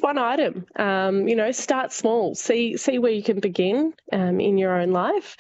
one item. Start small. See where you can begin in your own life,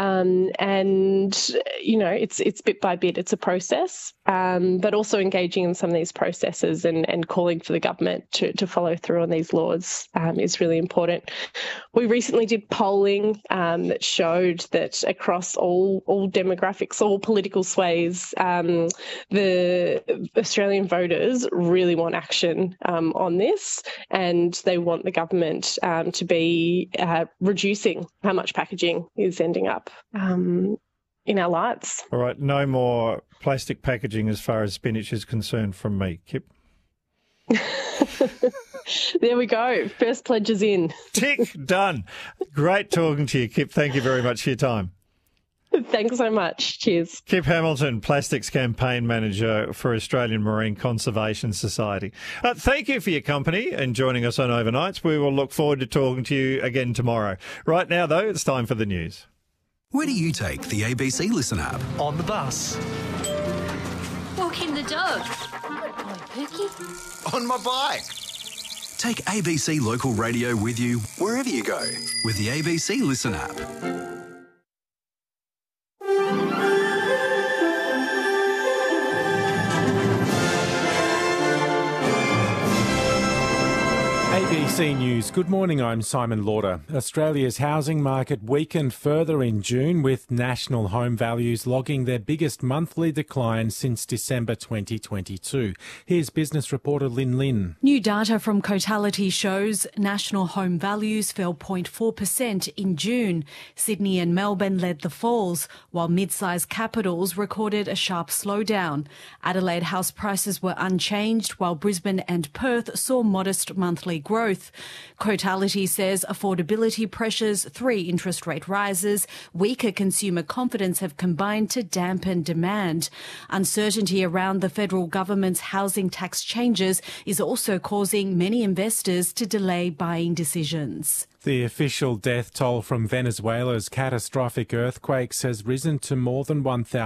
it's bit by bit. It's a process, but also engaging in some of these processes and calling for the government to follow through on these laws is really important. We recently did polling that showed that across all demographics, all political sways, the Australian voters really want action on this, and they want the government to be reducing how much packaging is ending up in our lives. All right, no more plastic packaging as far as spinach is concerned from me, Kip. There we go. First pledge is in. Tick, done. Great talking to you, Kip. Thank you very much for your time. Thanks so much. Cheers. Kip Hamilton, Plastics Campaign Manager for Australian Marine Conservation Society. Thank you for your company and joining us on Overnights. We will look forward to talking to you again tomorrow. Right now, though, it's time for the news. Where do you take the ABC Listen app? On the bus. Walking the dog. Pookie. On my bike. Take ABC Local Radio with you wherever you go with the ABC Listen app. ABC News. Good morning, I'm Simon Lauder. Australia's housing market weakened further in June, with national home values logging their biggest monthly decline since December 2022. Here's business reporter Lynn Lynn. New data from Cotality shows national home values fell 0.4% in June. Sydney and Melbourne led the falls, while mid-sized capitals recorded a sharp slowdown. Adelaide house prices were unchanged, while Brisbane and Perth saw modest monthly growth. Cotality says affordability pressures, 3 interest rate rises, weaker consumer confidence have combined to dampen demand. Uncertainty around the federal government's housing tax changes is also causing many investors to delay buying decisions. The official death toll from Venezuela's catastrophic earthquakes has risen to more than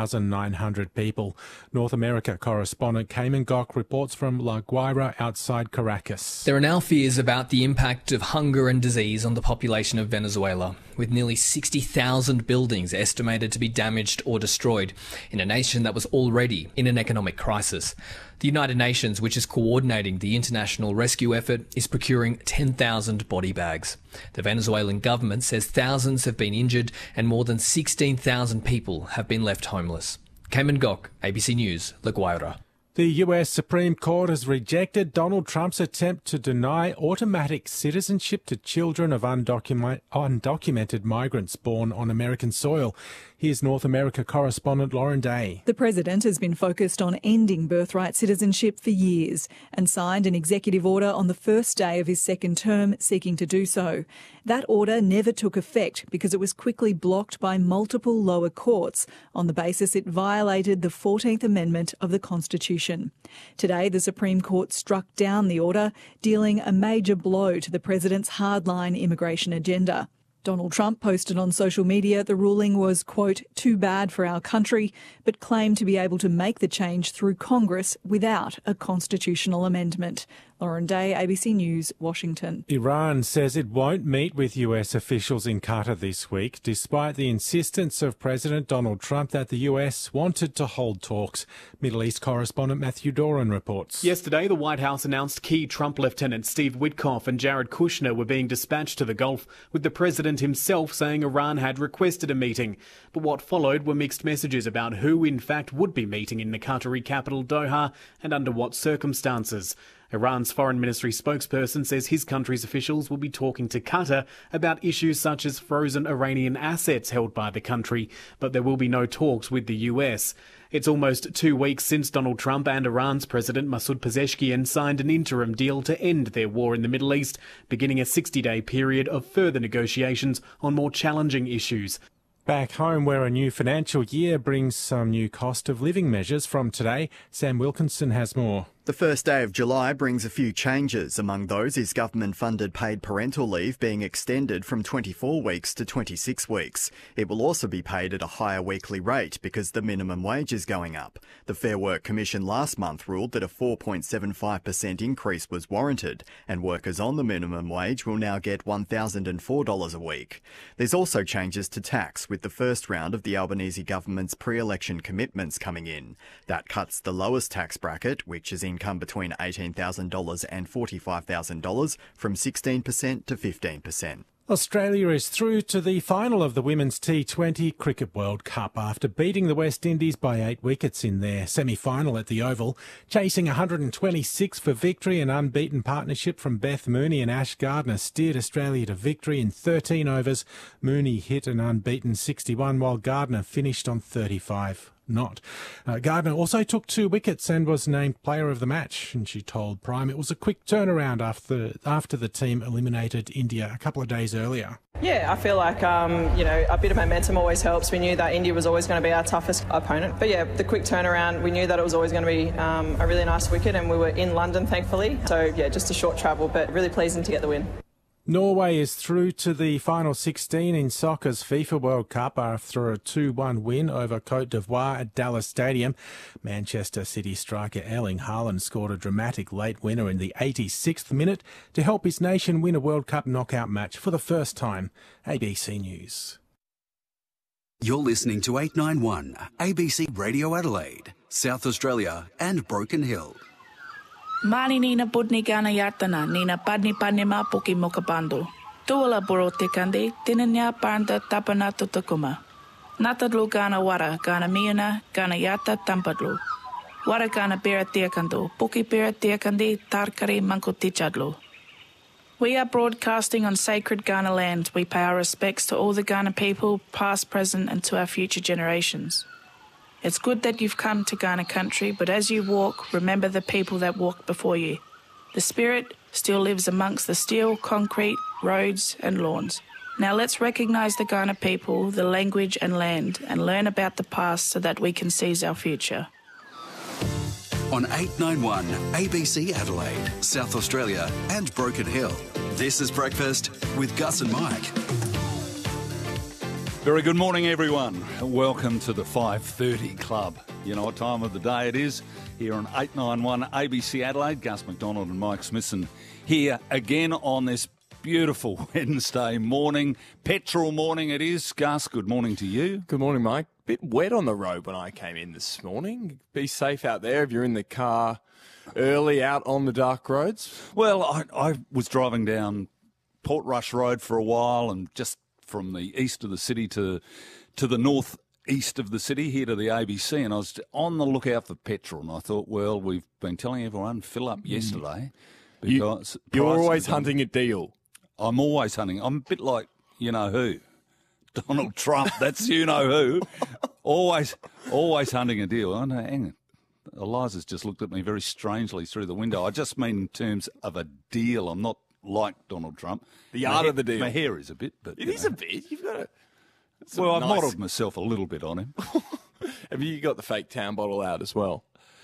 1,900 people. North America correspondent Cayman Gok reports from La Guaira outside Caracas. There are now fears about the impact of hunger and disease on the population of Venezuela, with nearly 60,000 buildings estimated to be damaged or destroyed in a nation that was already in an economic crisis. The United Nations, which is coordinating the international rescue effort, is procuring 10,000 body bags. The Venezuelan government says thousands have been injured and more than 16,000 people have been left homeless. Cayman Gok, ABC News, La Guaira. The US Supreme Court has rejected Donald Trump's attempt to deny automatic citizenship to children of undocumented migrants born on American soil. Here's North America correspondent Lauren Day. The president has been focused on ending birthright citizenship for years and signed an executive order on the first day of his second term seeking to do so. That order never took effect because it was quickly blocked by multiple lower courts on the basis it violated the 14th Amendment of the Constitution. Today, the Supreme Court struck down the order, dealing a major blow to the president's hardline immigration agenda. Donald Trump posted on social media the ruling was, quote, too bad for our country, but claimed to be able to make the change through Congress without a constitutional amendment. Lauren Day, ABC News, Washington. Iran says it won't meet with US officials in Qatar this week, despite the insistence of President Donald Trump that the US wanted to hold talks. Middle East correspondent Matthew Doran reports. Yesterday, the White House announced key Trump lieutenants Steve Witkoff and Jared Kushner were being dispatched to the Gulf, with the president himself saying Iran had requested a meeting. But what followed were mixed messages about who, in fact, would be meeting in the Qatari capital Doha and under what circumstances. Iran's foreign ministry spokesperson says his country's officials will be talking to Qatar about issues such as frozen Iranian assets held by the country, but there will be no talks with the US. It's almost 2 weeks since Donald Trump and Iran's President Masoud Pezeshkian signed an interim deal to end their war in the Middle East, beginning a 60-day period of further negotiations on more challenging issues. Back home, where a new financial year brings some new cost of living measures from today, Sam Wilkinson has more. The first day of July brings a few changes. Among those is government-funded paid parental leave being extended from 24 weeks to 26 weeks. It will also be paid at a higher weekly rate because the minimum wage is going up. The Fair Work Commission last month ruled that a 4.75% increase was warranted, and workers on the minimum wage will now get $1,004 a week. There's also changes to tax, with the first round of the Albanese government's pre-election commitments coming in. That cuts the lowest tax bracket, which is income between $18,000 and $45,000, from 16% to 15%. Australia is through to the final of the Women's T20 Cricket World Cup after beating the West Indies by 8 wickets in their semi-final at the Oval. Chasing 126 for victory, an unbeaten partnership from Beth Mooney and Ash Gardner steered Australia to victory in 13 overs. Mooney hit an unbeaten 61 while Gardner finished on 35. Gardner also took 2 wickets and was named player of the match, and she told Prime it was a quick turnaround after the team eliminated India a couple of days earlier. Yeah, I feel like, a bit of momentum always helps. We knew that India was always going to be our toughest opponent. But yeah, the quick turnaround, we knew that it was always going to be a really nice wicket, and we were in London, thankfully. So yeah, just a short travel, but really pleasing to get the win. Norway is through to the final 16 in soccer's FIFA World Cup after a 2-1 win over Cote d'Ivoire at Dallas Stadium. Manchester City striker Erling Haaland scored a dramatic late winner in the 86th minute to help his nation win a World Cup knockout match for the first time. ABC News. You're listening to 891 ABC Radio Adelaide, South Australia and Broken Hill. Mani nina budni gana yatana, nina padni ma puki mokabandu. Tuala buro tikandi, tinanya panda tapana tutakuma. Natadlu gana wara, gana miuna, gana yata tampadlu. Wara gana bira tiakandu, puki bira tiakandi, tarkari mankutichadlu. We are broadcasting on sacred Ghana land. We pay our respects to all the Ghana people, past, present, and to our future generations. It's good that you've come to Ghana country, but as you walk, remember the people that walked before you. The spirit still lives amongst the steel, concrete, roads and lawns. Now let's recognise the Ghana people, the language and land, and learn about the past so that we can seize our future. On 891 ABC Adelaide, South Australia and Broken Hill. This is Breakfast with Gus and Mike. Very good morning, everyone. Welcome to the 5:30 Club. You know what time of the day it is here on 891 ABC Adelaide. Gus McDonald and Mike Smithson here again on this beautiful Wednesday morning. Petrol morning it is. Gus, good morning to you. Good morning, Mike. Bit wet on the road when I came in this morning. Be safe out there if you're in the car early out on the dark roads. Well, I was driving down Portrush Road for a while and just from the east of the city to the north east of the city here to the ABC, and I was on the lookout for petrol, and I thought, well, we've been telling everyone fill up yesterday. Because you're always hunting a deal. I'm always hunting. I'm a bit like you-know-who. Donald Trump, that's you-know-who. always hunting a deal. I know, hang on. Eliza's just looked at me very strangely through the window. I just mean in terms of a deal. I'm not like Donald Trump. The art of the deal. My hair is a bit, but it is a bit. You've got to. Well, I've modelled myself a little bit on him. Have you got the fake tan bottle out as well?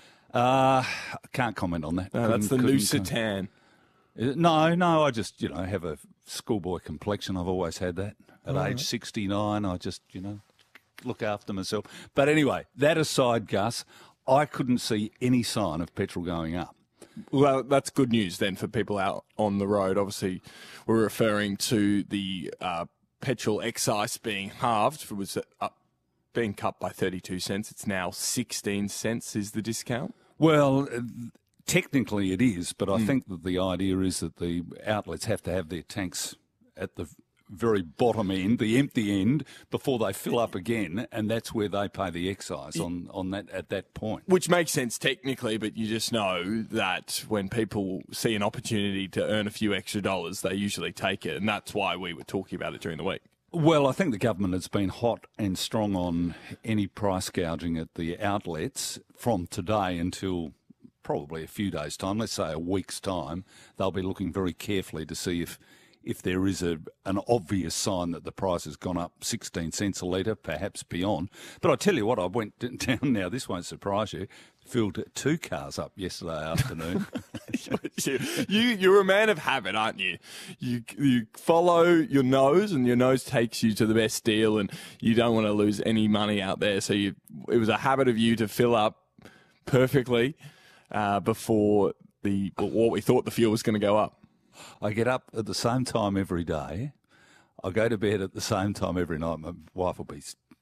I can't comment on that. No, that's the Noosa tan. No, I just, have a schoolboy complexion. I've always had that. At age 69, I just, look after myself. But anyway, that aside, Gus, I couldn't see any sign of petrol going up. Well, that's good news then for people out on the road. Obviously, we're referring to the petrol excise being halved. It was being cut by 32 cents. It's now 16 cents is the discount. Well, technically it is, but I think that the idea is that the outlets have to have their tanks at the very bottom end, the empty end, before they fill up again, and that's where they pay the excise on that at that point. Which makes sense technically, but you just know that when people see an opportunity to earn a few extra dollars, they usually take it, and that's why we were talking about it during the week. Well, I think the government has been hot and strong on any price gouging at the outlets from today until probably a few days' time, let's say a week's time. They'll be looking very carefully to see if there is an obvious sign that the price has gone up 16 cents a litre, perhaps beyond. But I tell you what, I went down now, this won't surprise you, filled 2 cars up yesterday afternoon. You're a man of habit, aren't you? You follow your nose, and your nose takes you to the best deal, and you don't want to lose any money out there. So it was a habit of you to fill up perfectly before what we thought the fuel was going to go up. I get up at the same time every day. I go to bed at the same time every night. My wife will be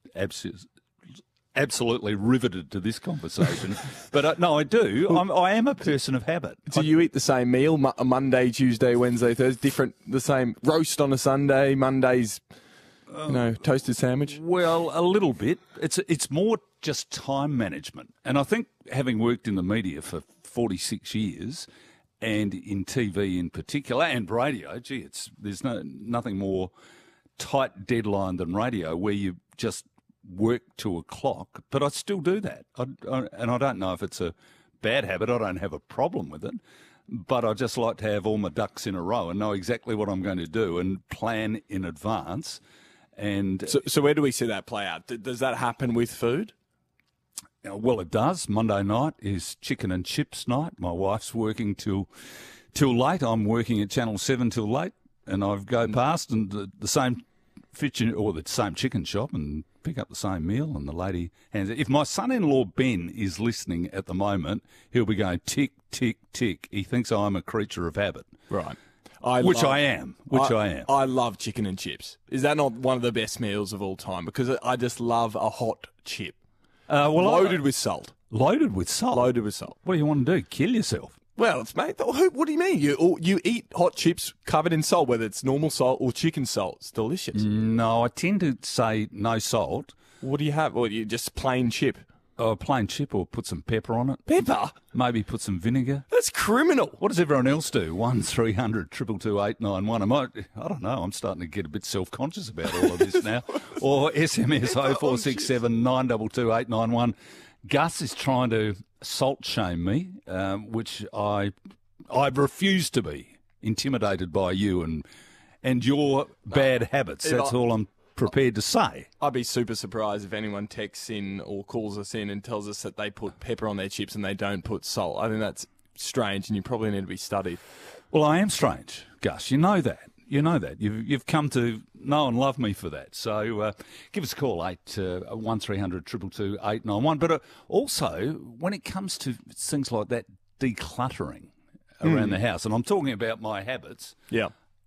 absolutely riveted to this conversation. But no, I do. I am a person of habit. Do you eat the same meal, Monday, Tuesday, Wednesday, Thursday, the same roast on a Sunday, Monday's, toasted sandwich? Well, a little bit. It's more just time management. And I think having worked in the media for 46 years, and in TV in particular, and radio, there's nothing more tight deadline than radio, where you just work to a clock. But I still do that. And I don't know if it's a bad habit. I don't have a problem with it. But I just like to have all my ducks in a row and know exactly what I'm going to do and plan in advance. And So where do we see that play out? Does that happen with food? Well, it does. Monday night is chicken and chips night. My wife's working till late. I'm working at Channel 7 till late, and I go past and the same the same chicken shop and pick up the same meal, and the lady hands it. If my son-in-law Ben is listening at the moment, he'll be going tick, tick, tick. He thinks I'm a creature of habit. Right. I am. I love chicken and chips. Is that not one of the best meals of all time? Because I just love a hot chip. Loaded with salt. Loaded with salt? Loaded with salt. What do you want to do? Kill yourself? Well, what do you mean? You eat hot chips covered in salt, whether it's normal salt or chicken salt. It's delicious. No, I tend to say no salt. What do you have? Well, you just plain chip. Oh, plain chip, or put some pepper on it. Pepper? Maybe put some vinegar. That's criminal. What does everyone else do? 1300 222 891. I don't know. I'm starting to get a bit self-conscious about all of this now. Or SMS 0467 922 891. Gus is trying to salt shame me, which I refuse to be intimidated by you and your bad habits. That's all I'm prepared to say. I'd be super surprised if anyone texts in or calls us in and tells us that they put pepper on their chips and they don't put salt. I think that's strange, and you probably need to be studied. Well, I am strange, Gus. You know that. You've come to know and love me for that. So give us a call, 1300 222 891. But also, when it comes to things like that, decluttering around the house, and I'm talking about my habits. Yeah.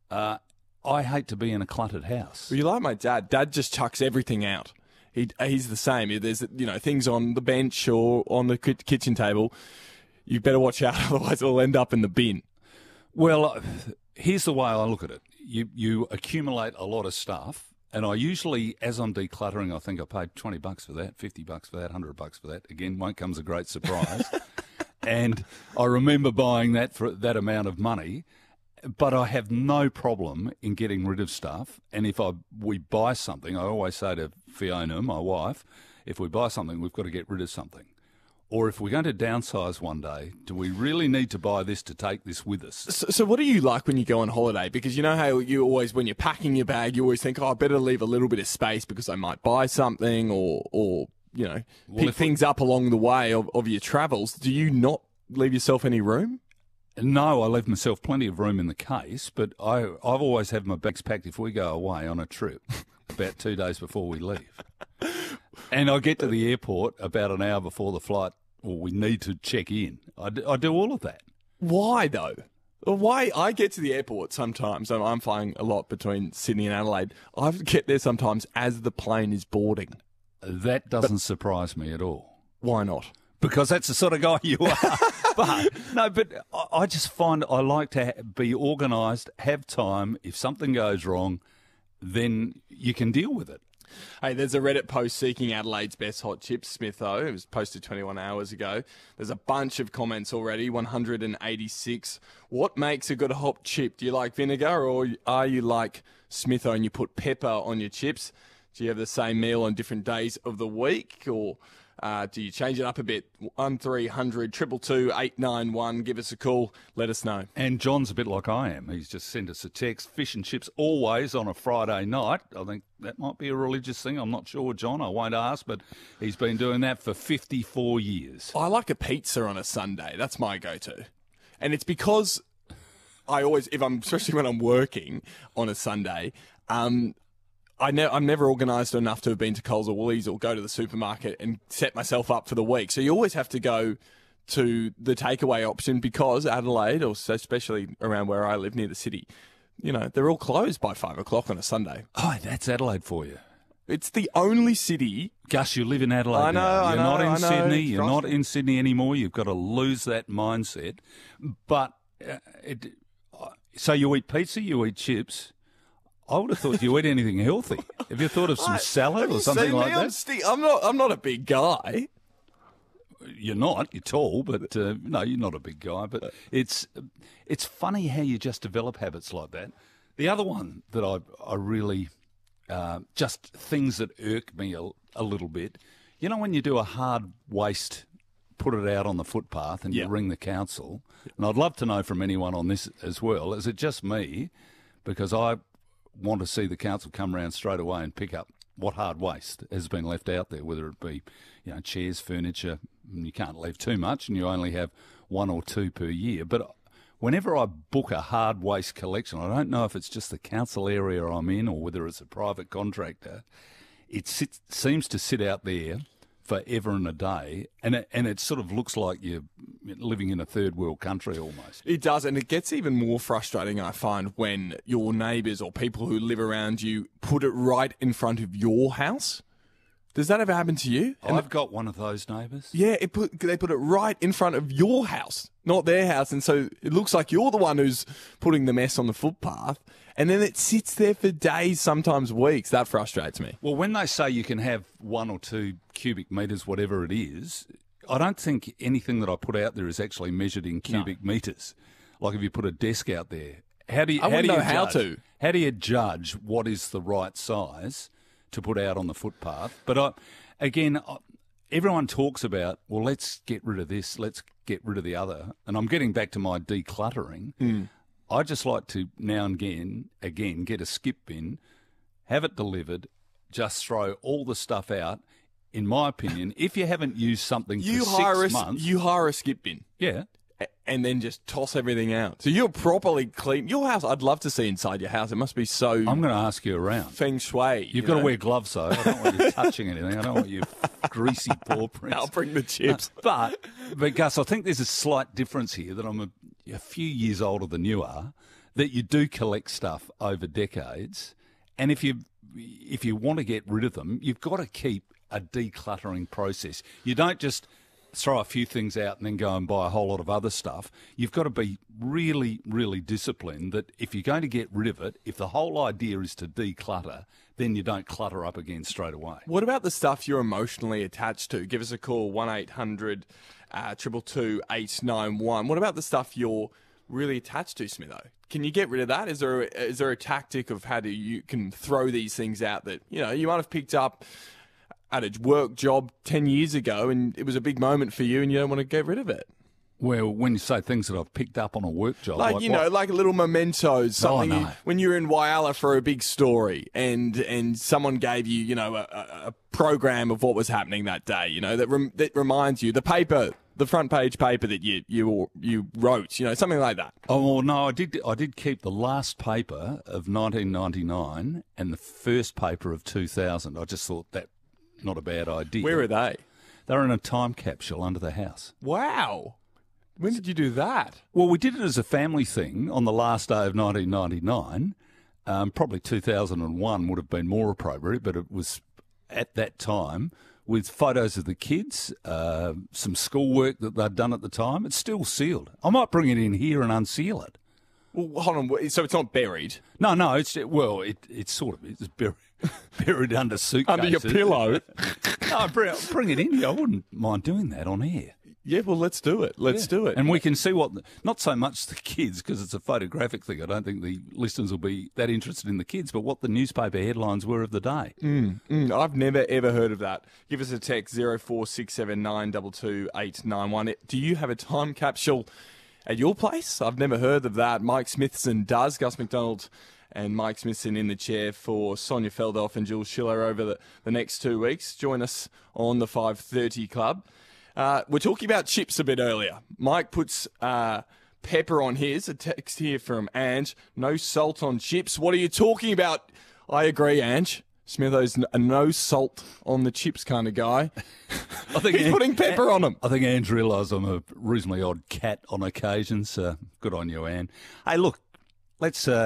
I hate to be in a cluttered house. Well, you like my dad. Dad just chucks everything out. He's the same. There's things on the bench or on the kitchen table. You better watch out, otherwise it'll end up in the bin. Well, here's the way I look at it. You accumulate a lot of stuff, and I usually, as I'm decluttering, I think I paid $20 for that, $50 for that, $100 for that. Again, won't come as a great surprise. And I remember buying that for that amount of money. But I have no problem in getting rid of stuff. And if we buy something, I always say to Fiona, my wife, if we buy something, we've got to get rid of something. Or if we're going to downsize one day, do we really need to buy this to take this with us? So what do you like when you go on holiday? Because you know how you always, when you're packing your bag, you always think, I better leave a little bit of space because I might buy something or pick things up along the way of your travels. Do you not leave yourself any room? No, I leave myself plenty of room in the case, but I've always had my bags packed if we go away on a trip about 2 days before we leave. And I get to the airport about an hour before the flight, or we need to check in. I do all of that. Why, though? Why? I get to the airport sometimes, and I'm flying a lot between Sydney and Adelaide. I get there sometimes as the plane is boarding. That doesn't surprise me at all. Why not? Because that's the sort of guy you are. But I just find I like to be organised, have time. If something goes wrong, then you can deal with it. Hey, there's a Reddit post seeking Adelaide's best hot chips, Smitho. It was posted 21 hours ago. There's a bunch of comments already, 186. What makes a good hot chip? Do you like vinegar, or are you like Smitho and you put pepper on your chips? Do you have the same meal on different days of the week? Or Do you change it up a bit? 1300 222 891. Give us a call. Let us know. And John's a bit like I am. He's just sent us a text. Fish and chips always on a Friday night. I think that might be a religious thing. I'm not sure, John. I won't ask, but he's been doing that for 54 years. I like a pizza on a Sunday. That's my go-to. And it's because I always, especially when I'm working on a Sunday, I'm never organised enough to have been to Coles or Woolies or go to the supermarket and set myself up for the week. So you always have to go to the takeaway option because Adelaide, or especially around where I live near the city, they're all closed by 5 o'clock on a Sunday. Oh, that's Adelaide for you. It's the only city. Gus, you live in Adelaide. I know. Now. You're not in Sydney. It's You're not in Sydney anymore. You've got to lose that mindset. But so you eat pizza, you eat chips. I would have thought you eat anything healthy. Have you thought of some salad or something like that? I'm not a big guy. You're not. You're tall, but no, you're not a big guy. But it's funny how you just develop habits like that. The other one that I really just things that irk me a little bit. You know when you do a hard waste, put it out on the footpath, and you ring the council. And I'd love to know from anyone on this as well. Is it just me? Because I want to see the council come around straight away and pick up what hard waste has been left out there, whether it be chairs, furniture. You can't leave too much, and you only have 1 or 2 per year. But whenever I book a hard waste collection, I don't know if it's just the council area I'm in or whether it's a private contractor. It seems to sit out there forever and a day, and it sort of looks like you're living in a third world country almost. It does, and it gets even more frustrating, I find, when your neighbours or people who live around you put it right in front of your house. Does that ever happen to you? I've got one of those neighbours. Yeah, they put it right in front of your house, not their house, and so it looks like you're the one who's putting the mess on the footpath, and then it sits there for days, sometimes weeks. That frustrates me. Well, when they say you can have 1 or 2 cubic metres, whatever it is, I don't think anything that I put out there is actually measured in cubic metres. Like if you put a desk out there, how do you judge what is the right size to put out on the footpath? But everyone talks about, well, let's get rid of this, let's get rid of the other. And I'm getting back to my decluttering. I just like to now and again get a skip bin, have it delivered, just throw all the stuff out. In my opinion, if you haven't used something for 6 months... You hire a skip bin. Yeah. And then just toss everything out. So you're properly clean. Your house, I'd love to see inside your house. It must be so... I'm going to ask you around. Feng shui. You've got to wear gloves, though. I don't want you touching anything. I don't want you greasy paw prints. I'll bring the chips. But Gus, I think there's a slight difference here that I'm a few years older than you are, that you do collect stuff over decades. And if you want to get rid of them, you've got to keep a decluttering process. You don't just throw a few things out and then go and buy a whole lot of other stuff. You've got to be really, really disciplined that if you're going to get rid of it, if the whole idea is to declutter, then you don't clutter up again straight away. What about the stuff you're emotionally attached to? Give us a call, 1800 222 891. What about the stuff you're really attached to, Smitho? Can you get rid of that? Is there a tactic of how you can throw these things out that you might have picked up at a work job 10 years ago and it was a big moment for you and you don't want to get rid of it? Well, when you say things that I've picked up on a work job... like little mementos, something when you were in Whyalla for a big story and someone gave you, a program of what was happening that day, that reminds you, the front page paper that you wrote, something like that. Oh, well, no, I did keep the last paper of 1999 and the first paper of 2000. I just thought that not a bad idea. Where are they? They're in a time capsule under the house. Wow. When did you do that? Well, we did it as a family thing on the last day of 1999. Probably 2001 would have been more appropriate, but it was at that time with photos of the kids, some schoolwork that they'd done at the time. It's still sealed. I might bring it in here and unseal it. Well, hold on. So it's not buried? No. It's sort of it's buried under suitcases. Under your pillow? No, bring it in. I wouldn't mind doing that on air. Yeah, well, let's do it. Let's do it. And we can see not so much the kids, because it's a photographic thing. I don't think the listeners will be that interested in the kids, but what the newspaper headlines were of the day. I've never, ever heard of that. Give us a text, 0467922891. Do you have a time capsule at your place? I've never heard of that. Mike Smithson does. Gus McDonald and Mike Smithson in the chair for Sonia Feldhoff and Jules Schiller over the next 2 weeks. Join us on the 5:30 Club. We're talking about chips a bit earlier. Mike puts pepper on his. A text here from Ange. No salt on chips. What are you talking about? I agree, Ange. Smitho's a no salt on the chips kind of guy. I think he's putting pepper on them. I think Ange realised I'm a reasonably odd cat on occasions. Good on you, Anne. Hey, look, let's